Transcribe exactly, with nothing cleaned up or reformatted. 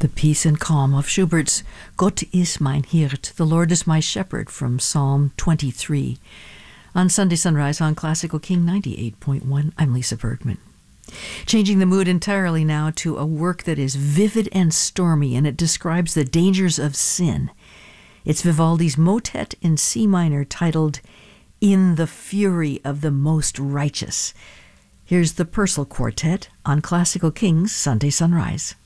The peace and calm of Schubert's Gott ist mein Hirt, the Lord is my shepherd, from Psalm twenty-three. On Sunday Sunrise on Classical King ninety-eight point one, I'm Lisa Bergman. Changing the mood entirely now to a work that is vivid and stormy, and it describes the dangers of sin. It's Vivaldi's motet in C minor titled In the Fury of the Most Righteous. Here's the Purcell Quartet on Classical King's Sunday Sunrise.